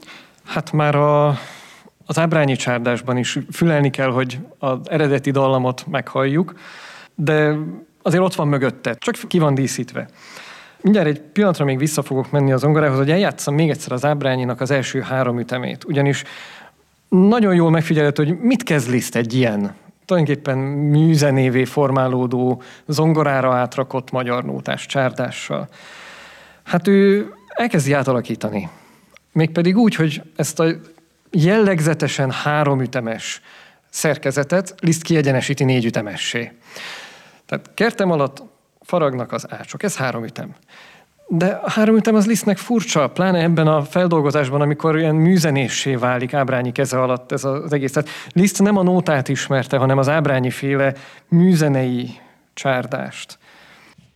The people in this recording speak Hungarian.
Hát már az Ábrányi csárdásban is fülelni kell, hogy az eredeti dallamot meghalljuk, de azért ott van mögötte, csak ki van díszítve. Mindjárt egy pillanatra még vissza fogok menni az zongorához, hogy eljátszam még egyszer az Ábrányinak az első 3 ütemét. Ugyanis nagyon jól megfigyelhető, hogy mit kezd Liszt egy ilyen tulajdonképpen műzenévé formálódó, zongorára átrakott magyar nótás csárdással. Hát ő elkezdi átalakítani. Mégpedig úgy, hogy ezt a jellegzetesen 3 ütemes szerkezetet Liszt kiegyenesíti 4 ütemessé. Tehát kertem alatt faragnak az ácsok, ez 3 ütem. De a 3 ütem az Lisztnek furcsa, pláne ebben a feldolgozásban, amikor ilyen műzenéssé válik Ábrányi keze alatt ez az egész. Tehát Liszt nem a nótát ismerte, hanem az Ábrányi féle műzenei csárdást.